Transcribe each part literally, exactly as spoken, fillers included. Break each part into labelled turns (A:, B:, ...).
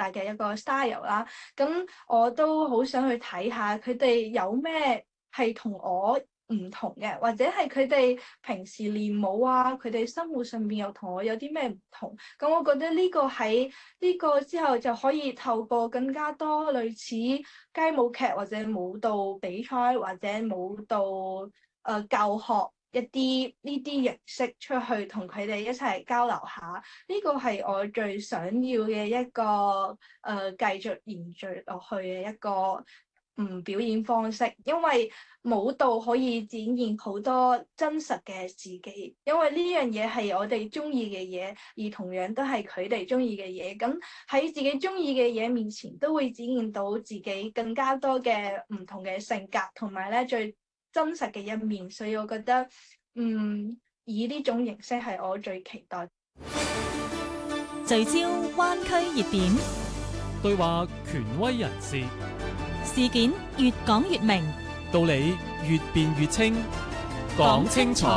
A: 大嘅一個 style 啦。咁我都好想去睇下佢哋有咩係同我唔同嘅，或者係佢哋平時練舞啊，佢哋生活上面又同我有啲咩唔同。咁我覺得呢個喺呢個之後就可以透過更加多類似街舞劇或者舞蹈比賽或者舞蹈誒、呃、教學一啲呢啲形式出去同佢哋一齊交流下。呢個係我最想要嘅一個誒、呃、繼續延續落去嘅一個嗯表演方式，因為舞蹈可以展現好多真實嘅自己，因為呢樣嘢係我哋中意嘅嘢，而同樣都係佢哋中意嘅嘢。咁喺自己中意嘅嘢面前，都會展現到自己更加多嘅唔同嘅性格，同埋咧最真實嘅一面。所以我覺得，嗯，以呢種形式係我最期待。
B: 聚焦灣區熱點，
C: 對話權威人士，
B: 事件越講越明，
C: 道理越辯越清，講清楚。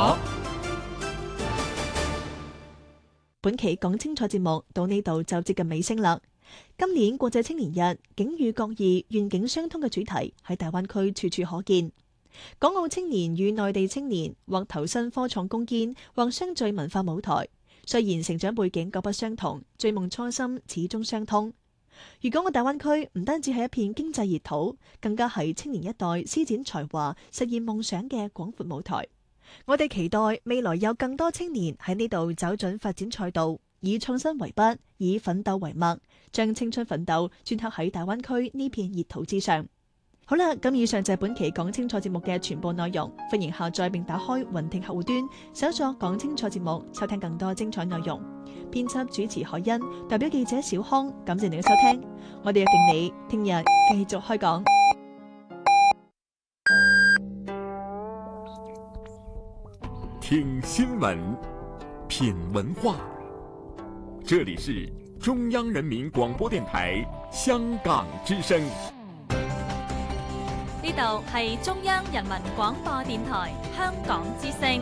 D: 本期講清楚節目到呢度就接近尾聲啦。今年國際青年日，境遇各異、願景相通嘅主題喺大灣區處處可見。港澳青年與內地青年或投身科創攻堅，或相聚文化舞台。雖然成長背景各不相同，追夢初心始終相通。粵港澳大灣區唔單止係一片經濟熱土，更加係青年一代施展才華、實現夢想嘅廣闊舞台。我哋期待未來有更多青年喺呢度走準發展賽道，以創新為筆，以奮鬥為脈，將青春奮鬥鐫刻喺大灣區呢片熱土之上。好啦，咁以上就係本期講清楚節目嘅全部內容。歡迎下載並打開雲聽客戶端，搜索講清楚節目，收聽更多精彩內容。編輯主持海欣，代表記者小康，感謝你嘅收聽。我哋約定你聽日繼續開講。
E: 聽新聞，品文化，這裏是中央人民廣播電台香港之聲。
B: 呢度係中央人民廣播電台香港之聲。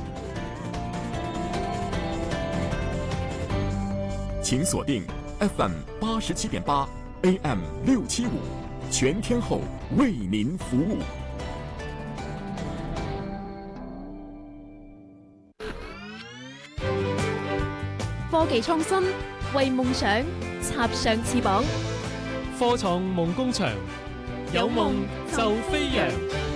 E: 請鎖定 F M 八十七點八 A M 六七五，全天候為您服務。
F: 科技創新，為夢想插上翅膀。
C: 科創夢工場，有夢就飛揚。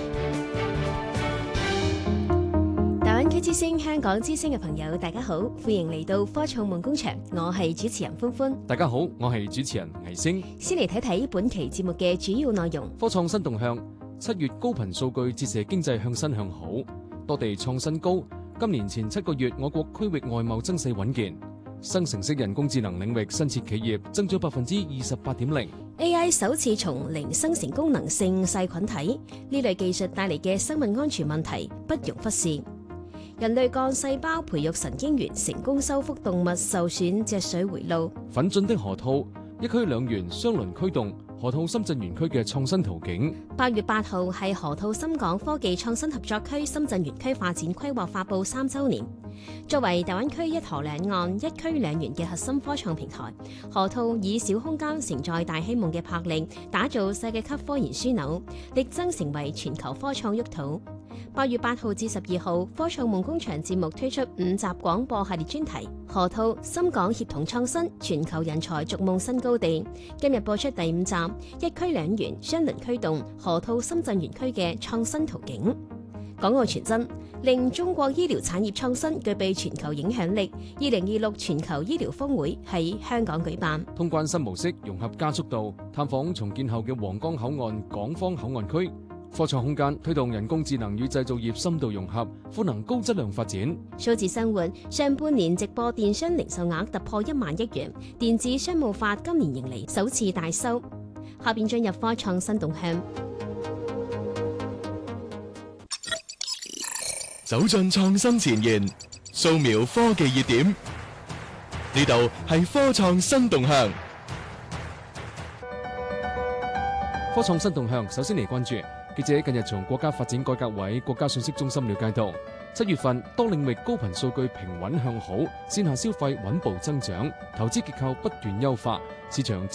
F: 大灣區之聲、香港之聲嘅朋友，大家好，歡迎嚟到科創夢工場，我係主持人歡歡。
G: 大家好，我係主持人倪星。
F: 先嚟睇睇本期節目嘅主要內容。
G: 科創新動向，七月高頻數據折射經濟向新向好，多地創新高。今年前七個月，我國區域外貿增勢穩健。生成式人工智能領域新設企業增長百分之二十八點零。
F: A I 首次從零生成功能性細菌體，呢類技術帶嚟嘅生物安全問題不容忽視。人類幹細胞培育神經元成功修復動物受損脊髓回路。
G: 奮進的河套，一區兩園雙輪驅動河套深圳園區嘅創新途徑。
F: 八月八號係河套深港科技創新合作區深圳園區發展規劃發佈三週年。作為大灣區一河兩岸一區兩園嘅核心科創平台，河套以小空間承載大希望嘅魄力，打造世界級科研樞紐，力爭成為全球科創沃土。八月八號至十二號，科創夢工場節目推出五集廣播系列專題，河套深港協同創新，全球人才逐夢新高地。今日播出第五集，一區兩園雙輪驅動河套深圳園區嘅創新途徑。港澳傳真令中國醫療產業創新具備全球影響力。二零二六全球醫療峰會喺香港舉辦。
G: 通關新模式融合加速度，探訪重建後嘅皇崗口岸港方口岸區。科創空間推動人工智能與製造業深度融合，賦能高質量發展。
F: 數字生活上半年直播電商零售額突破一萬億元，電子商務化今年迎嚟首次大收。下邊進入科創新動向。
H: 走進創新前沿，掃描科技熱點。呢度係科創新動向。
G: 科創新動向，首先嚟關注記者近日從國家發展改革委國家信息中心了解到，七月份多領域高頻數據平穩向好，線下消費穩步增長，投資結構不斷優化，市場